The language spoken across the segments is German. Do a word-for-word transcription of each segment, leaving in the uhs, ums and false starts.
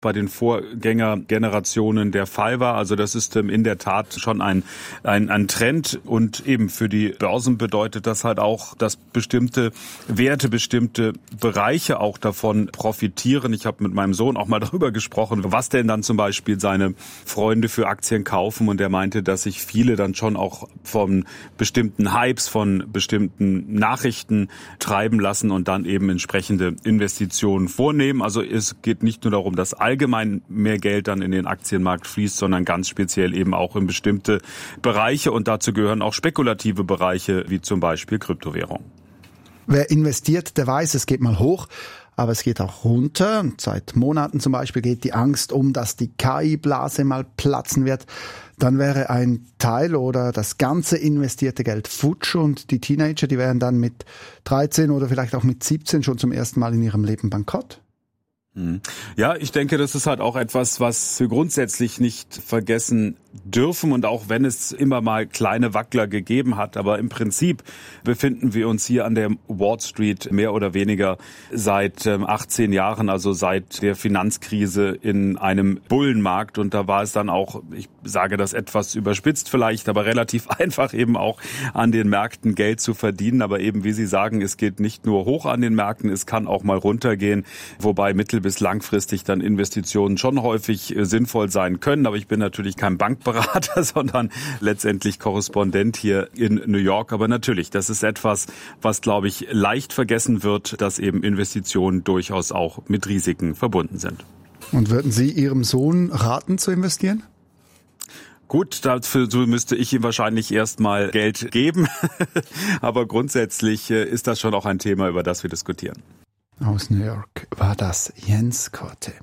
bei den Vorgängergenerationen der Fall war. Also das ist ähm, in der Tat schon ein, ein, ein Trend und eben für die Börsen bedeutet das halt auch, dass bestimmte Werte, bestimmte Bereiche auch davon profitieren. Ich habe mit meinem Sohn auch mal darüber gesprochen, was denn dann zum Beispiel seine Freunde für Aktien kaufen und er meinte, dass sich viele dann schon auch von bestimmten Hypes, von bestimmten Nachrichten treiben lassen und dann eben entsprechende Investitionen vornehmen. Also es geht nicht nur darum, dass allgemein mehr Geld dann in den Aktienmarkt fließt, sondern ganz speziell eben auch in bestimmte Bereiche und dazu gehören auch spekulative Bereiche wie zum Beispiel Kryptowährung. Wer investiert, der weiß, es geht mal hoch, aber es geht auch runter. Und seit Monaten zum Beispiel geht die Angst um, dass die K I-Blase mal platzen wird. Dann wäre ein Teil oder das ganze investierte Geld futsch und die Teenager, die wären dann mit dreizehn oder vielleicht auch mit siebzehn schon zum ersten Mal in ihrem Leben bankrott. Ja, ich denke, das ist halt auch etwas, was wir grundsätzlich nicht vergessen dürfen und auch wenn es immer mal kleine Wackler gegeben hat, aber im Prinzip befinden wir uns hier an der Wall Street mehr oder weniger seit achtzehn Jahren, also seit der Finanzkrise in einem Bullenmarkt und da war es dann auch, ich sage das etwas überspitzt vielleicht, aber relativ einfach eben auch an den Märkten Geld zu verdienen, aber eben wie Sie sagen, es geht nicht nur hoch an den Märkten, es kann auch mal runtergehen, wobei mittel- bis langfristig dann Investitionen schon häufig sinnvoll sein können, aber ich bin natürlich kein Bankberater, sondern letztendlich Korrespondent hier in New York. Aber natürlich, das ist etwas, was, glaube ich, leicht vergessen wird, dass eben Investitionen durchaus auch mit Risiken verbunden sind. Und würden Sie Ihrem Sohn raten zu investieren? Gut, dafür müsste ich ihm wahrscheinlich erstmal Geld geben. Aber grundsätzlich ist das schon auch ein Thema, über das wir diskutieren. Aus New York war das Jens Korte.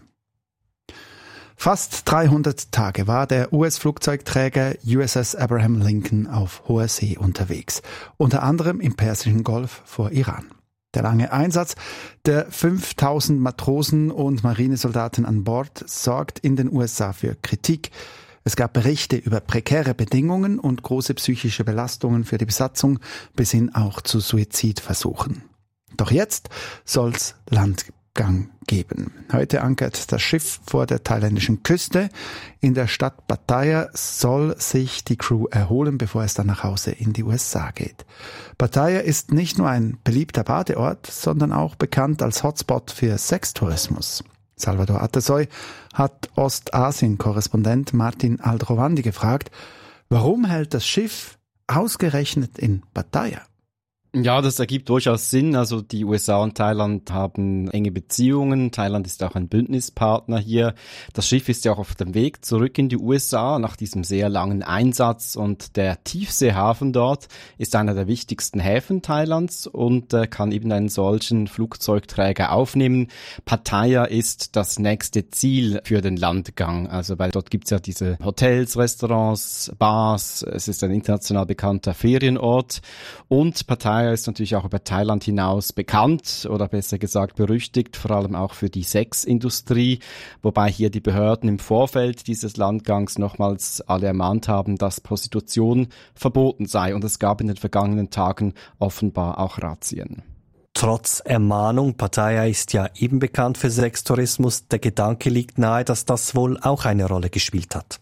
Fast dreihundert Tage war der U S-Flugzeugträger U S S Abraham Lincoln auf hoher See unterwegs, unter anderem im Persischen Golf vor Iran. Der lange Einsatz der fünftausend Matrosen und Marinesoldaten an Bord sorgt in den U S A für Kritik. Es gab Berichte über prekäre Bedingungen und große psychische Belastungen für die Besatzung bis hin auch zu Suizidversuchen. Doch jetzt soll's Landgang geben. Heute ankert das Schiff vor der thailändischen Küste. In der Stadt Pattaya soll sich die Crew erholen, bevor es dann nach Hause in die U S A geht. Pattaya ist nicht nur ein beliebter Badeort, sondern auch bekannt als Hotspot für Sextourismus. Salvador Atasoy hat Ostasien-Korrespondent Martin Aldrovandi gefragt, warum hält das Schiff ausgerechnet in Pattaya? Ja, das ergibt durchaus Sinn. Also die U S A und Thailand haben enge Beziehungen. Thailand ist auch ein Bündnispartner hier. Das Schiff ist ja auch auf dem Weg zurück in die U S A nach diesem sehr langen Einsatz. Und der Tiefseehafen dort ist einer der wichtigsten Häfen Thailands und äh, kann eben einen solchen Flugzeugträger aufnehmen. Pattaya ist das nächste Ziel für den Landgang. Also weil dort gibt's ja diese Hotels, Restaurants, Bars. Es ist ein international bekannter Ferienort. Und Pattaya ist natürlich auch über Thailand hinaus bekannt oder besser gesagt berüchtigt, vor allem auch für die Sexindustrie, wobei hier die Behörden im Vorfeld dieses Landgangs nochmals alle ermahnt haben, dass Prostitution verboten sei und es gab in den vergangenen Tagen offenbar auch Razzien. Trotz Ermahnung, Pattaya ist ja eben bekannt für Sextourismus, der Gedanke liegt nahe, dass das wohl auch eine Rolle gespielt hat.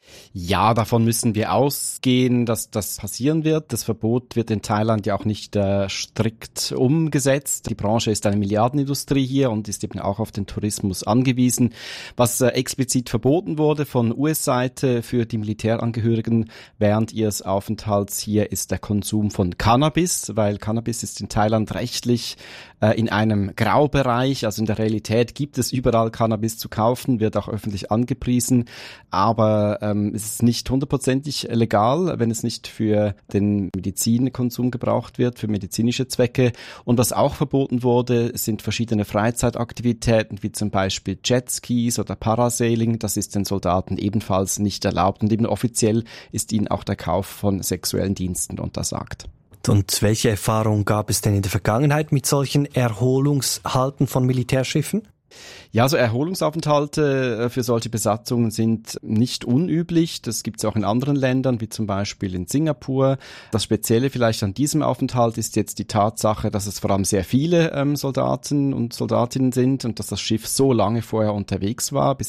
Ja, davon müssen wir ausgehen, dass das passieren wird. Das Verbot wird in Thailand ja auch nicht äh, strikt umgesetzt. Die Branche ist eine Milliardenindustrie hier und ist eben auch auf den Tourismus angewiesen. Was äh, explizit verboten wurde von U S-Seite für die Militärangehörigen während ihres Aufenthalts hier ist der Konsum von Cannabis, weil Cannabis ist in Thailand rechtlich äh, in einem Graubereich. Also in der Realität gibt es überall Cannabis zu kaufen, wird auch öffentlich angepriesen, aber ähm, es ist nicht hundertprozentig legal, wenn es nicht für den Medizinkonsum gebraucht wird, für medizinische Zwecke. Und was auch verboten wurde, sind verschiedene Freizeitaktivitäten, wie zum Beispiel Jetskis oder Parasailing. Das ist den Soldaten ebenfalls nicht erlaubt. Und eben offiziell ist ihnen auch der Kauf von sexuellen Diensten untersagt. Und welche Erfahrungen gab es denn in der Vergangenheit mit solchen Erholungshalten von Militärschiffen? Ja, so Erholungsaufenthalte für solche Besatzungen sind nicht unüblich. Das gibt es auch in anderen Ländern, wie zum Beispiel in Singapur. Das Spezielle vielleicht an diesem Aufenthalt ist jetzt die Tatsache, dass es vor allem sehr viele ähm, Soldaten und Soldatinnen sind und dass das Schiff so lange vorher unterwegs war, bis